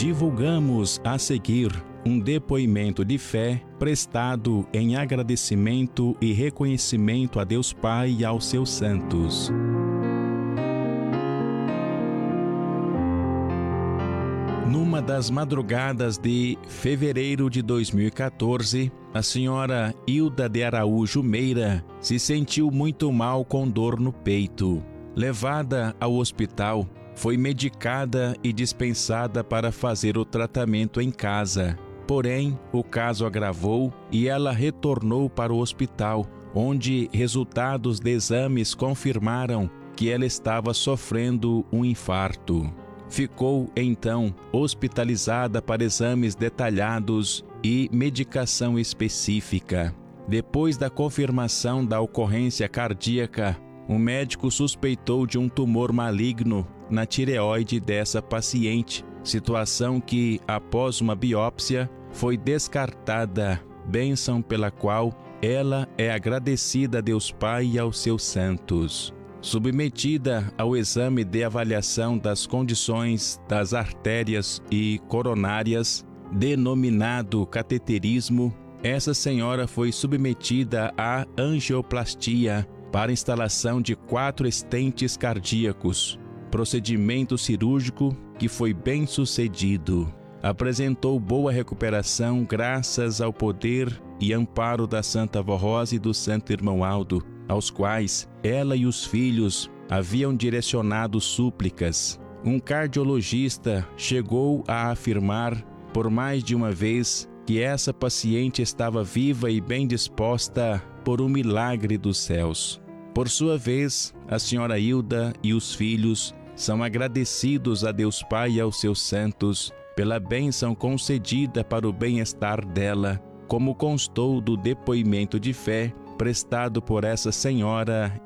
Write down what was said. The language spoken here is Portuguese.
Divulgamos a seguir um depoimento de fé prestado em agradecimento e reconhecimento a Deus Pai e aos seus santos. Numa das madrugadas de fevereiro de 2014, a senhora Hilda de Araújo Meira se sentiu muito mal com dor no peito. Levada ao hospital, foi medicada e dispensada para fazer o tratamento em casa. Porém, o caso agravou e ela retornou para o hospital, onde resultados de exames confirmaram que ela estava sofrendo um infarto. Ficou, então, hospitalizada para exames detalhados e medicação específica. Depois da confirmação da ocorrência cardíaca, o médico suspeitou de um tumor maligno na tireoide dessa paciente, situação que, após uma biópsia, foi descartada, bênção pela qual ela é agradecida a Deus Pai e aos seus santos. Submetida ao exame de avaliação das condições das artérias e coronárias, denominado cateterismo, essa senhora foi submetida à angioplastia para instalação de 4 estentes cardíacos, procedimento cirúrgico que foi bem sucedido. Apresentou boa recuperação graças ao poder e amparo da Santa Avó Rosa e do Santo Irmão Aldo, aos quais ela e os filhos haviam direcionado súplicas. Um cardiologista chegou a afirmar por mais de uma vez que essa paciente estava viva e bem disposta por um milagre dos céus. Por sua vez, a senhora Hilda e os filhos são agradecidos a Deus Pai e aos seus santos pela bênção concedida para o bem-estar dela, como constou do depoimento de fé prestado por essa senhora